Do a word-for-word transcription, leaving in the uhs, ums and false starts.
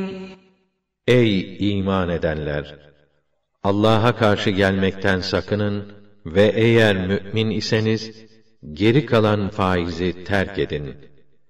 Ey iman edenler! Allah'a karşı gelmekten sakının ve eğer mü'min iseniz, geri kalan faizi terk edin.